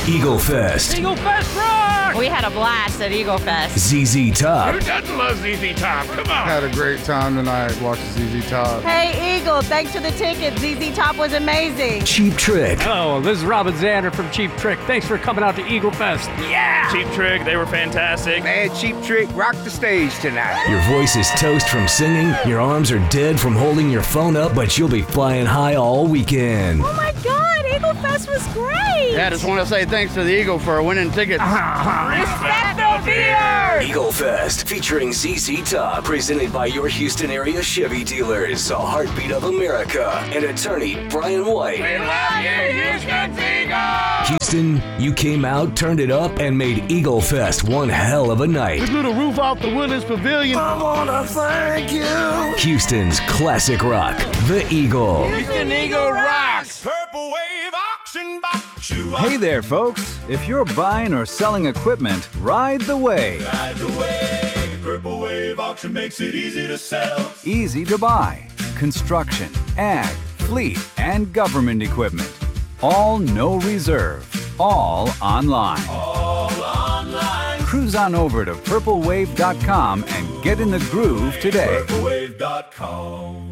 Eagle Fest. Eagle Fest rock! We had a blast at Eagle Fest. ZZ Top. Who doesn't love ZZ Top? Come on! Had a great time tonight watching ZZ Top. Hey, Eagle, thanks for the ticket. ZZ Top was amazing. Cheap Trick. Hello, this is Robin Zander from Cheap Trick. Thanks for coming out to Eagle Fest. Yeah! Cheap Trick, they were fantastic. Man, Cheap Trick rocked the stage tonight. Your voice is toast from singing, your arms are dead from holding your phone up, but you'll be flying high all weekend. Oh my God, Eagle Fest was great. Yeah, I just want to say thanks to the Eagle for winning tickets. Respect the beer. Eagle Fest, featuring ZZ Top, presented by your Houston area Chevy dealers, a heartbeat of America, and attorney Brian White. We love you, Houston Eagles! Houston, you came out, turned it up, and made Eagle Fest one hell of a night. This little roof off the Willis Pavilion. I want to thank you. Houston's classic rock, The Eagle. Houston Eagle rocks! Purple Wave Auction Box. Hey there, folks. If you're buying or selling equipment, ride the wave. Ride the wave. Purple Wave Auction makes it easy to sell. Easy to buy. Construction, ag, fleet, and government equipment. All no reserve. All online. All online. Cruise on over to purplewave.com and get in the groove today. PurpleWave.com.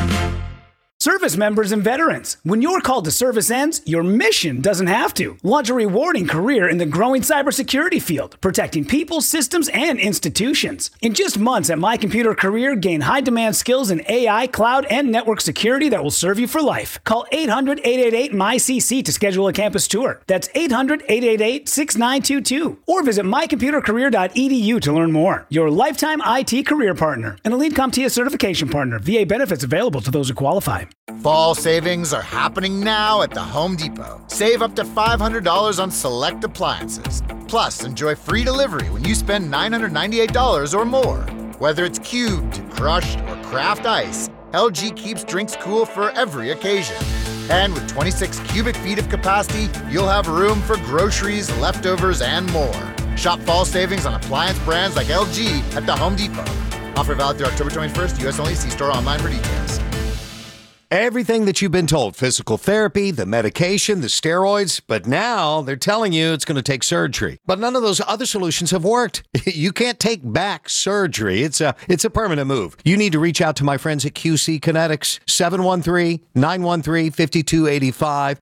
Service members and veterans, when your call to service ends, your mission doesn't have to. Launch a rewarding career in the growing cybersecurity field, protecting people, systems, and institutions. In just months at My Computer Career, gain high-demand skills in AI, cloud, and network security that will serve you for life. Call 800-888-MyCC to schedule a campus tour. That's 800-888-6922. Or visit mycomputercareer.edu to learn more. Your lifetime IT career partner. An Elite CompTIA certification partner. VA benefits available to those who qualify. Fall savings are happening now at the Home Depot. Save up to $500 on select appliances. Plus, enjoy free delivery when you spend $998 or more. Whether it's cubed, crushed, or craft ice, LG keeps drinks cool for every occasion. And with 26 cubic feet of capacity, you'll have room for groceries, leftovers, and more. Shop fall savings on appliance brands like LG at the Home Depot. Offer valid through October 21st, U.S. only. See store online for details. Everything that you've been told, physical therapy, the medication, the steroids, but now they're telling you it's going to take surgery. But none of those other solutions have worked. You can't take back surgery. It's a permanent move. You need to reach out to my friends at QC Kinetics, 713-913-5285,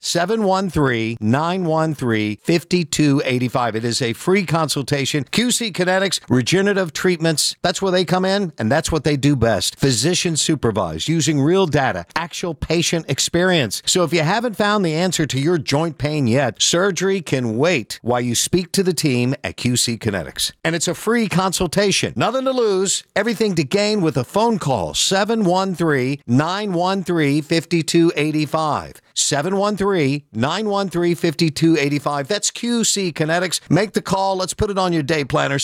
713-913-5285. It is a free consultation. QC Kinetics, regenerative treatments, that's where they come in, and that's what they do best. Physician supervised, using real data, actual patient experience. So if you haven't found the answer to your joint pain yet, surgery can wait while you speak to the team at QC Kinetics. And it's a free consultation. Nothing to lose, everything to gain with a phone call. 713-913-5285. 713-913-5285. That's QC Kinetics. Make the call. Let's put it on your day planner.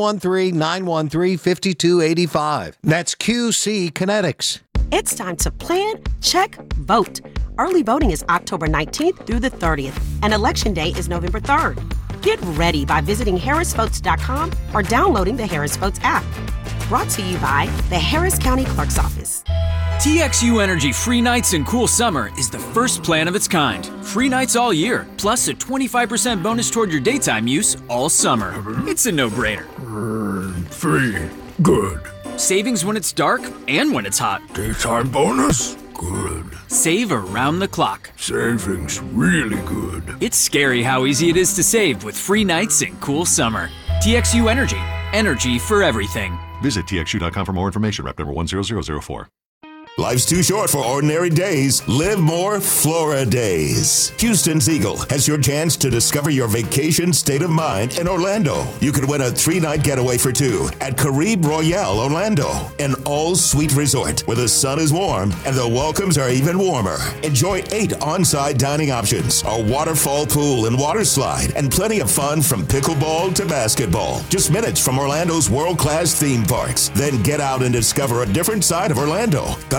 713-913-5285. That's QC Kinetics. It's time to plan, check, vote. Early voting is October 19th through the 30th, and Election Day is November 3rd. Get ready by visiting harrisvotes.com or downloading the Harris Votes app. Brought to you by the Harris County Clerk's Office. TXU Energy Free Nights and Cool Summer is the first plan of its kind. Free nights all year, plus a 25% bonus toward your daytime use all summer. It's a no-brainer. Free. Good. Savings when it's dark and when it's hot. Daytime bonus? Good. Save around the clock. Savings really good. It's scary how easy it is to save with free nights and cool summer. TXU Energy. Energy for everything. Visit TXU.com for more information. Rep number 10004. Life's too short for ordinary days. Live more Flora Days. Houston's Eagle has your chance to discover your vacation state of mind in Orlando. You could win a 3-night getaway for two at Caribe Royale Orlando, an all-suite resort where the sun is warm and the welcomes are even warmer. Enjoy 8 on-site dining options, a waterfall pool and water slide, and plenty of fun from pickleball to basketball. Just minutes from Orlando's world-class theme parks. Then get out and discover a different side of Orlando. The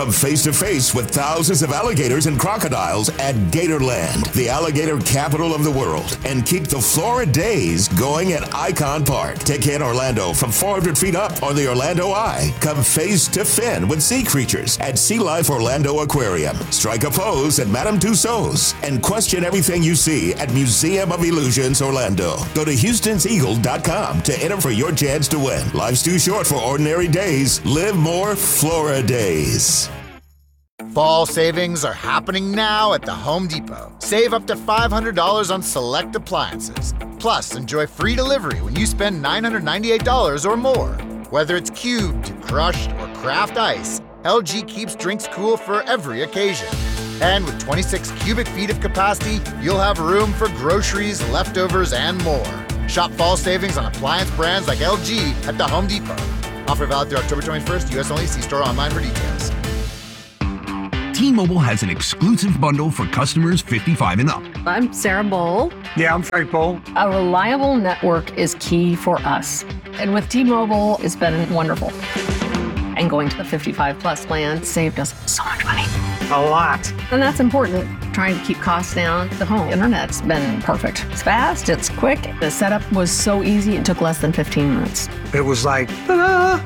Come face to face with thousands of alligators and crocodiles at Gatorland, the alligator capital of the world, and keep the Florida Days going at Icon Park. Take in Orlando from 400 feet up on the Orlando Eye. Come face to fin with sea creatures at Sea Life Orlando Aquarium. Strike a pose at Madame Tussauds and question everything you see at Museum of Illusions Orlando. Go to Houston'sEagle.com to enter for your chance to win. Life's too short for ordinary days. Live more Flora Days. Fall savings are happening now at the Home Depot. Save up to $500 on select appliances. Plus, enjoy free delivery when you spend $998 or more. Whether it's cubed, crushed, or craft ice, LG keeps drinks cool for every occasion. And with 26 cubic feet of capacity, you'll have room for groceries, leftovers, and more. Shop fall savings on appliance brands like LG at the Home Depot. Offer valid through October 21st, U.S. only. See store online for details. T-Mobile has an exclusive bundle for customers 55 and up. I'm Sarah Bowl. Yeah, I'm Frank Bowl. A reliable network is key for us. And with T-Mobile, it's been wonderful. And going to the 55 plus plan saved us so much money. A lot. And that's important. Trying to keep costs down. The home internet's been perfect. It's fast, it's quick. The setup was so easy, it took less than 15 minutes. It was like, ta-da!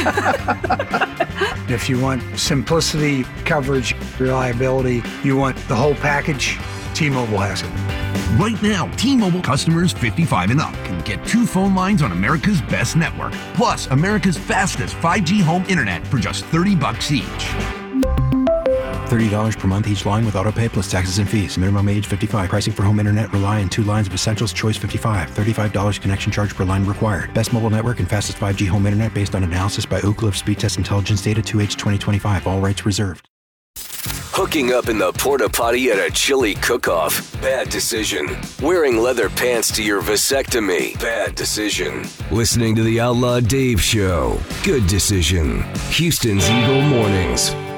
If you want simplicity, coverage, reliability, you want the whole package, T-Mobile has it. Right now, T-Mobile customers 55 and up can get 2 phone lines on America's best network, plus America's fastest 5G home internet for just $30 each. $30 per month each line with autopay plus taxes and fees. Minimum age 55. Pricing for home internet rely on 2 lines of Essentials. Choice 55. $35 connection charge per line required. Best mobile network and fastest 5G home internet based on analysis by Oak Cliff Speed Test Intelligence data 2H 2025. All rights reserved. Hooking up in the porta potty at a chili cook-off. Bad decision. Wearing leather pants to your vasectomy. Bad decision. Listening to the Outlaw Dave Show. Good decision. Houston's Eagle Mornings.